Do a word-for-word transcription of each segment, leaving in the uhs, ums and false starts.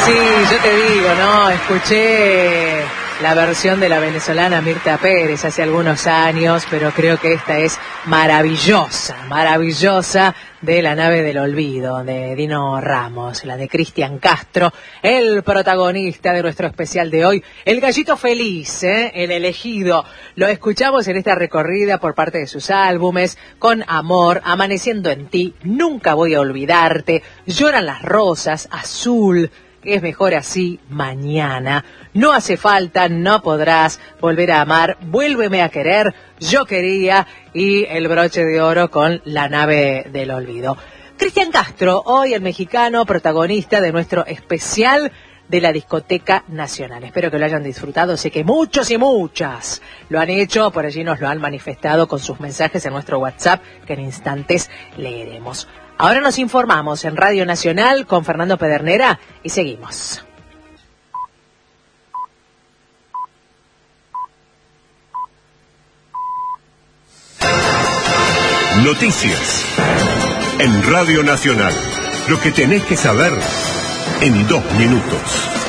Sí, yo te digo, ¿no? Escuché la versión de la venezolana Mirta Pérez hace algunos años, pero creo que esta es maravillosa, maravillosa, de La nave del olvido, de Dino Ramos, la de Cristian Castro, el protagonista de nuestro especial de hoy, el gallito feliz, ¿eh? El elegido. Lo escuchamos en esta recorrida por parte de sus álbumes, Con amor, Amaneciendo en ti, Nunca voy a olvidarte, Lloran las rosas, Azul, Es mejor así, Mañana, No hace falta, No podrás, Volver a amar, Vuélveme a querer, Yo quería, y el broche de oro con La nave del olvido. Cristian Castro, hoy el mexicano protagonista de nuestro especial de la Discoteca Nacional. Espero que lo hayan disfrutado, sé que muchos y muchas lo han hecho, por allí nos lo han manifestado con sus mensajes en nuestro WhatsApp, que en instantes leeremos. Ahora nos informamos en Radio Nacional con Fernando Pedernera y seguimos. Noticias en Radio Nacional. Lo que tenés que saber en dos minutos.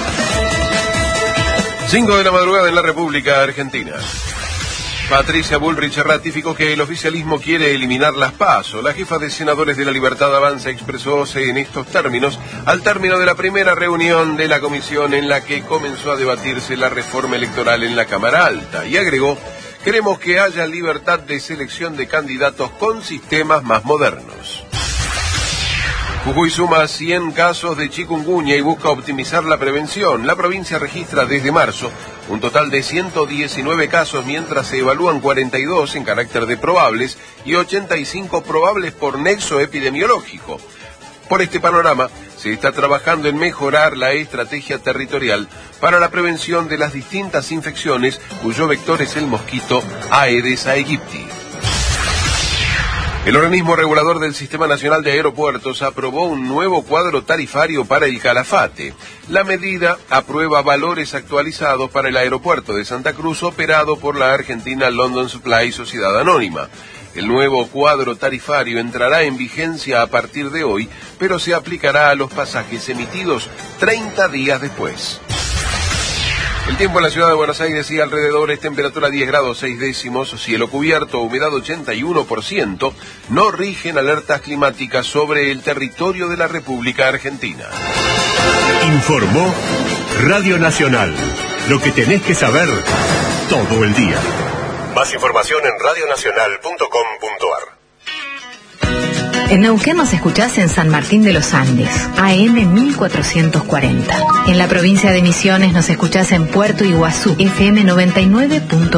Cinco de la madrugada en la República Argentina. Patricia Bullrich ratificó que el oficialismo quiere eliminar las PASO. La jefa de senadores de La Libertad Avanza expresóse en estos términos al término de la primera reunión de la comisión en la que comenzó a debatirse la reforma electoral en la Cámara Alta, y agregó: queremos que haya libertad de selección de candidatos con sistemas más modernos. Jujuy suma cien casos de chikungunya y busca optimizar la prevención. La provincia registra desde marzo un total de ciento diecinueve casos, mientras se evalúan cuarenta y dos en carácter de probables y ochenta y cinco probables por nexo epidemiológico. Por este panorama, se está trabajando en mejorar la estrategia territorial para la prevención de las distintas infecciones cuyo vector es el mosquito Aedes aegypti. El organismo regulador del Sistema Nacional de Aeropuertos aprobó un nuevo cuadro tarifario para el Calafate. La medida aprueba valores actualizados para el aeropuerto de Santa Cruz, operado por la argentina London Supply Sociedad Anónima. El nuevo cuadro tarifario entrará en vigencia a partir de hoy, pero se aplicará a los pasajes emitidos treinta días después. El tiempo en la ciudad de Buenos Aires y alrededores: temperatura diez grados seis décimos, cielo cubierto, humedad ochenta y uno por ciento, no rigen alertas climáticas sobre el territorio de la República Argentina. Informó Radio Nacional. Lo que tenés que saber todo el día. Más información en radio nacional punto com punto ar. En Neuquén nos escuchás en San Martín de los Andes, A M mil cuatrocientos cuarenta. En la provincia de Misiones nos escuchás en Puerto Iguazú, F M noventa y nueve punto uno.